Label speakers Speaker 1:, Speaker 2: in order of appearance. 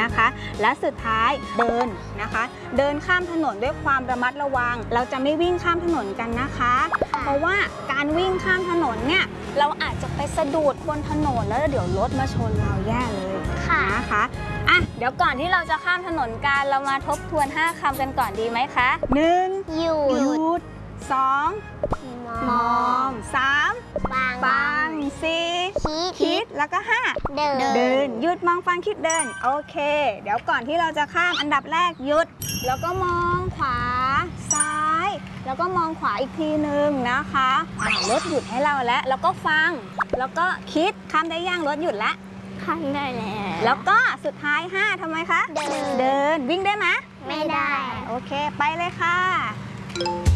Speaker 1: นะคะ และสุดท้ายเดินนะคะ เดินข้ามถนนด้วยความระมัดระวังเราจะไม่วิ่งข้ามถนนกันนะคะเพราะว่าการวิ่งข้ามถนนเนี่ยเราอาจจะไปสะดุดบนถนนแล้วเดี๋ยวรถมาชนเราแย่เลยนะคะอ่ะเดี๋ยวก่อนที่เราจะข้ามถนนกันเรามาทบทวน5คำกันก่อนดีไหมคะ1หยุด2มอง3ฟัง4คิดแล้วก็5เดินหยุดมองฟังคิดเดินโอเคเดี๋ยวก่อนที่เราจะข้ามอันดับแรกหยุดแล้วก็มองขวาซ้ายแล้วก็มองขวาอีกทีนึงนะคะรถหยุดให้เราแล้วก็ฟังแล้วก็คิดข้ามได้ย่างรถหยุดแล้วข้ามได้แล้วก็สุดท้าย5ทำไมคะเดินวิ่งได้ไหมไม่ได้โอเคไปเลยค่ะ